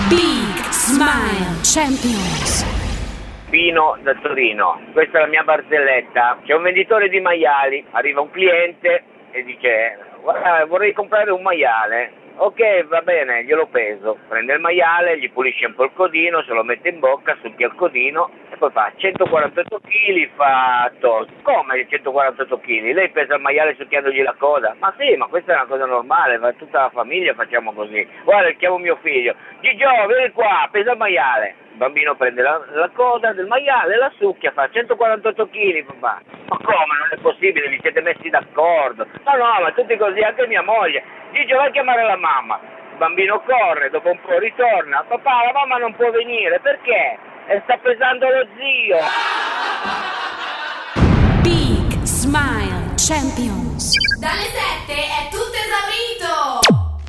Big Smile Champions. Pino da Torino, questa è la mia barzelletta. C'è un venditore di maiali, arriva un cliente e dice: guarda, vorrei comprare un maiale. Ok, va bene, glielo peso. Prende il maiale, gli pulisce un po' il codino, se lo mette in bocca, succhia il codino e poi fa 148 kg, fa tosto. Come 148 kg? Lei pesa il maiale succhiandogli la coda? Ma sì, ma questa è una cosa normale, va tutta la famiglia facciamo così. Guarda, chiamo mio figlio. Gigio, vieni qua, pesa il maiale. Il bambino prende la coda del maiale, la succhia, fa 148 kg, papà. Ma come? Non è possibile, vi siete messi d'accordo. No, ma tutti così, anche mia moglie. Gigio, vai a chiamare la mamma. Il bambino corre, dopo un po' ritorna. Papà, la mamma non può venire, perché? Sta pesando lo zio. Big Smile Champions. Dalle 7 è tutto esaurito.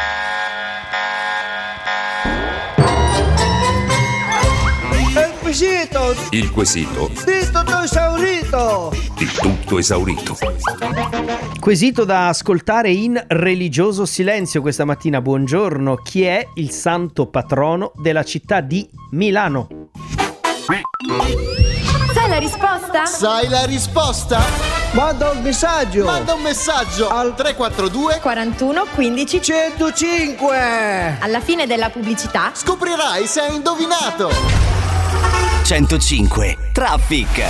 Il quesito di tutto esaurito. di tutto esaurito. Quesito da ascoltare in religioso silenzio questa mattina. Buongiorno, chi è il santo patrono della città di Milano? Sai la risposta? Sai la risposta? Manda un messaggio Al 342 41 15. 105. Alla fine della pubblicità scoprirai se hai indovinato. 105 Traffic.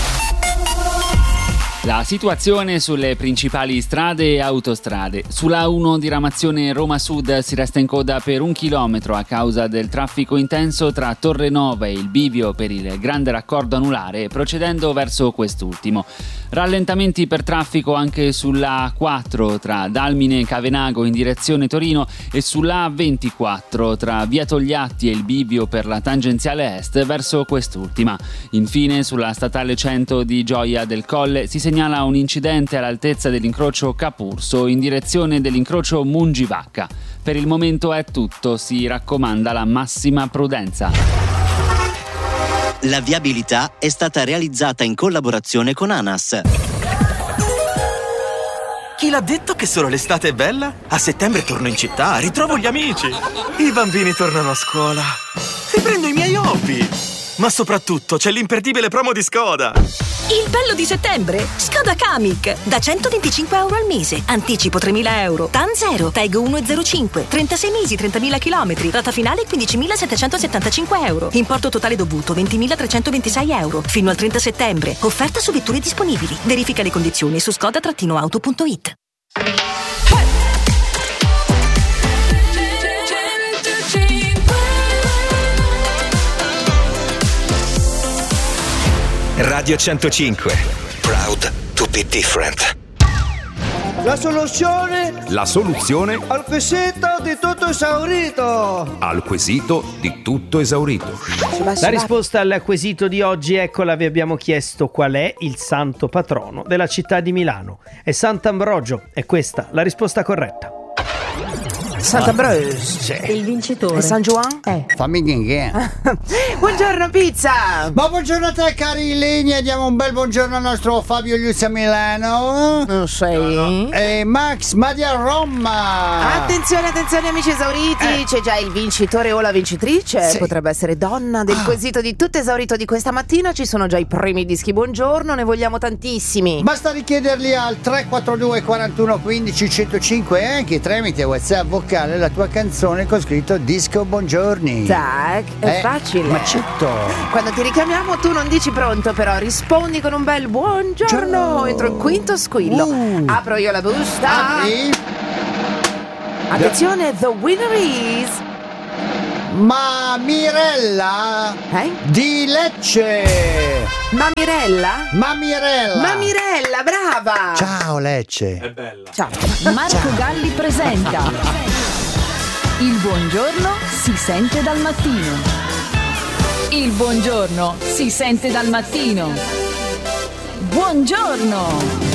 La situazione sulle principali strade e autostrade. Sulla A1 diramazione Roma Sud si resta in coda per 1 chilometro a causa del traffico intenso tra Torre Nova e il bivio per il grande raccordo anulare, procedendo verso quest'ultimo. Rallentamenti per traffico anche sulla A4 tra Dalmine e Cavenago in direzione Torino e sulla A24 tra Via Togliatti e il bivio per la tangenziale est verso quest'ultima. Infine sulla statale 100 di Gioia del Colle si segnala un incidente all'altezza dell'incrocio Capurso in direzione dell'incrocio Mungivacca. Per il momento è tutto, si raccomanda la massima prudenza. La viabilità è stata realizzata in collaborazione con ANAS. Chi l'ha detto che solo l'estate è bella? A settembre torno in città, ritrovo gli amici. I bambini tornano a scuola. Riprendo i miei hobby. Ma soprattutto c'è l'imperdibile promo di Skoda. Il bello di settembre? Skoda Kamiq. Da 125 euro al mese. Anticipo 3.000 euro. TAN 0. TEG 1,05. 36 mesi, 30.000 chilometri. Rata finale 15.775 euro. Importo totale dovuto 20.326 euro. Fino al 30 settembre. Offerta su vetture disponibili. Verifica le condizioni su skoda-auto.it. Radio 105. Proud to be different. La soluzione Al quesito di tutto esaurito. Al quesito di tutto esaurito. La risposta al quesito di oggi, eccola, vi abbiamo chiesto qual è il santo patrono della città di Milano. È Sant'Ambrogio, è questa la risposta corretta. Sant'Ambrogio. il vincitore E San Juan? Fammi che. Buongiorno pizza. Ma buongiorno a te cari in linea. Diamo un bel buongiorno al nostro Fabio Liuzzi a Milano. Non sei? E Max Madia a Roma. Attenzione amici esauriti, c'è già il vincitore o la vincitrice. Sì. Potrebbe essere donna del quesito di tutto esaurito di questa mattina. Ci sono già i primi dischi buongiorno, ne vogliamo tantissimi. Basta richiederli al 342 41 15 105 e anche tramite WhatsApp vocale la tua canzone con scritto disco buongiorni. Tac, è facile. Macetto. Quando ti richiamiamo tu non dici pronto, però rispondi con un bel buongiorno entro il quinto squillo. Apro io la busta. Apri. Attenzione, the winner is Mamirella di Lecce. Mamirella, brava. Ciao Lecce. È bella. Ciao. Marco Galli presenta Il buongiorno si sente dal mattino. Il buongiorno si sente dal mattino. Buongiorno.